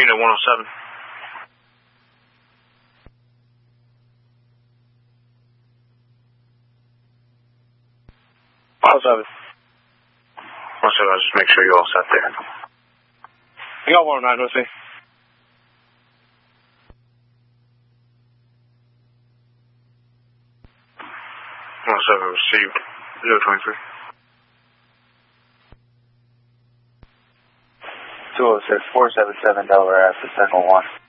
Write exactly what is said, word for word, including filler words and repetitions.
Unit one oh seven. one oh seven. one oh seven, I'll just make sure you're all set there. You got one oh nine with me. one oh seven received. zero twenty-three. two oh six, four seven seven Delaware Ave, Sentinel one.